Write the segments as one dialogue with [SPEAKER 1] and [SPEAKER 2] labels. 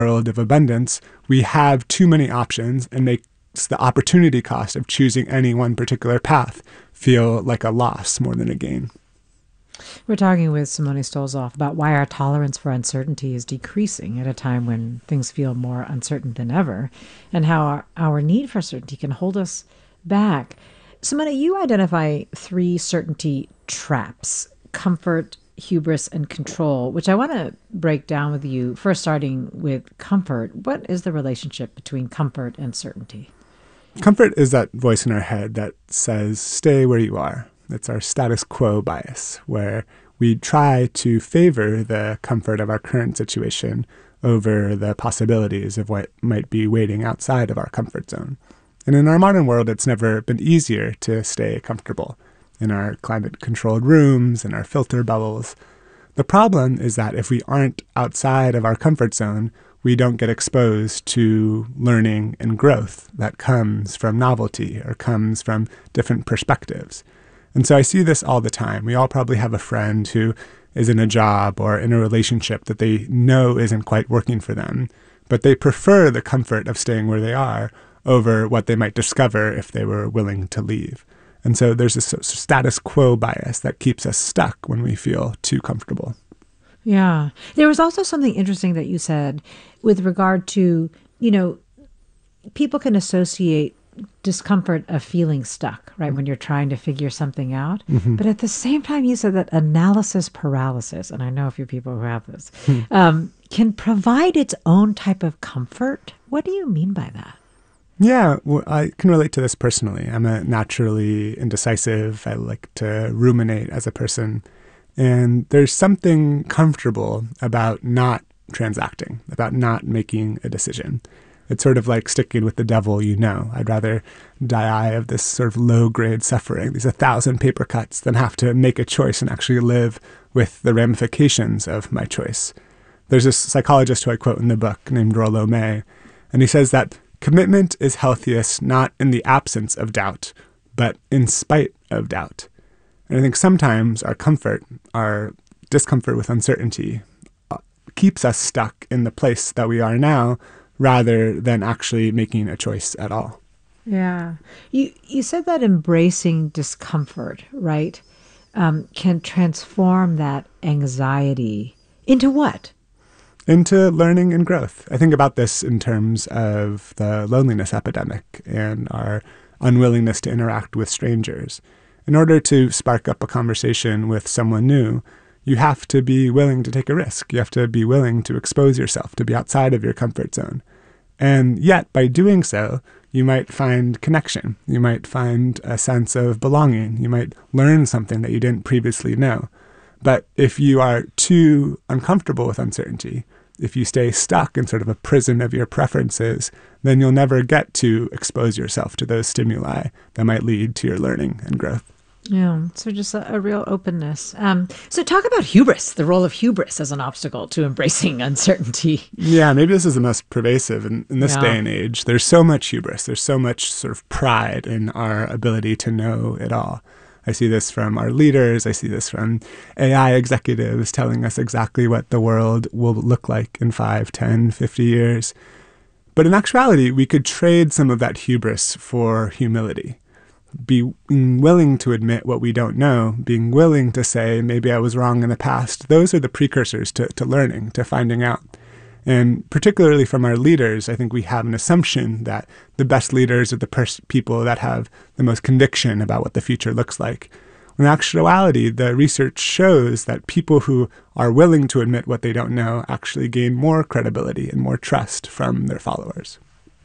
[SPEAKER 1] world of abundance, we have too many options and makes the opportunity cost of choosing any one particular path feel like a loss more than a gain.
[SPEAKER 2] We're talking with Simone Stolzoff about why our tolerance for uncertainty is decreasing at a time when things feel more uncertain than ever, and how our need for certainty can hold us back. Simone, you identify 3 certainty traps: comfort, hubris, and control, which I want to break down with you. First, starting with comfort. What is the relationship between comfort and certainty?
[SPEAKER 1] Comfort is that voice in our head that says, stay where you are. It's our status quo bias, where we try to favor the comfort of our current situation over the possibilities of what might be waiting outside of our comfort zone. And in our modern world, it's never been easier to stay comfortable in our climate-controlled rooms, in our filter bubbles. The problem is that if we aren't outside of our comfort zone, we don't get exposed to learning and growth that comes from novelty or comes from different perspectives. And so I see this all the time. We all probably have a friend who is in a job or in a relationship that they know isn't quite working for them, but they prefer the comfort of staying where they are over what they might discover if they were willing to leave. And so there's this status quo bias that keeps us stuck when we feel too comfortable.
[SPEAKER 2] Yeah. There was also something interesting that you said with regard to, people can associate discomfort of feeling stuck, right, when you're trying to figure something out. Mm-hmm. But at the same time, you said that analysis paralysis, and I know a few people who have this, can provide its own type of comfort. What do you mean by that?
[SPEAKER 1] Yeah, well, I can relate to this personally. I'm a naturally indecisive. I like to ruminate as a person. And there's something comfortable about not transacting, about not making a decision. It's sort of like sticking with the devil you know. I'd rather die of this sort of low-grade suffering, these 1,000 paper cuts, than have to make a choice and actually live with the ramifications of my choice. There's this psychologist who I quote in the book named Rollo May, and he says that commitment is healthiest not in the absence of doubt, but in spite of doubt. And I think sometimes our comfort, our discomfort with uncertainty, keeps us stuck in the place that we are now rather than actually making a choice at all.
[SPEAKER 2] Yeah. You said that embracing discomfort, right, can transform that anxiety into what?
[SPEAKER 1] Into learning and growth. I think about this in terms of the loneliness epidemic and our unwillingness to interact with strangers. In order to spark up a conversation with someone new, you have to be willing to take a risk. You have to be willing to expose yourself, to be outside of your comfort zone. And yet, by doing so, you might find connection. You might find a sense of belonging. You might learn something that you didn't previously know. But if you are too uncomfortable with uncertainty, if you stay stuck in sort of a prison of your preferences, then you'll never get to expose yourself to those stimuli that might lead to your learning and growth.
[SPEAKER 2] Yeah, so just a real openness. So talk about hubris, the role of hubris as an obstacle to embracing uncertainty.
[SPEAKER 1] Yeah, maybe this is the most pervasive in this day and age. There's so much hubris. There's so much sort of pride in our ability to know it all. I see this from our leaders. I see this from AI executives telling us exactly what the world will look like in 5, 10, 50 years. But in actuality, we could trade some of that hubris for humility. Being willing to admit what we don't know, being willing to say, maybe I was wrong in the past. Those are the precursors to learning, to finding out. And particularly from our leaders, I think we have an assumption that the best leaders are the people that have the most conviction about what the future looks like. In actuality, the research shows that people who are willing to admit what they don't know actually gain more credibility and more trust from their followers.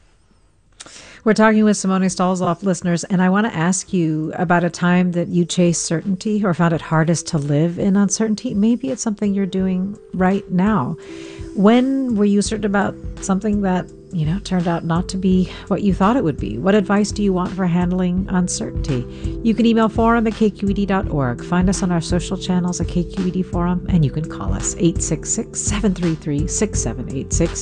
[SPEAKER 2] We're talking with Simone Stolzoff, listeners, and I want to ask you about a time that you chased certainty or found it hardest to live in uncertainty. Maybe it's something you're doing right now. When were you certain about something that, turned out not to be what you thought it would be? What advice do you want for handling uncertainty? You can email forum@kqed.org. Find us on our social channels at KQED Forum, and you can call us 866-733-6786,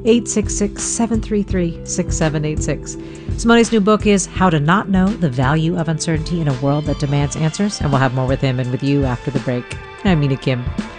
[SPEAKER 2] 866-733-6786. Simone's new book is How to Not Know the Value of Uncertainty in a World That Demands Answers, and we'll have more with him and with you after the break. I'm Mina Kim.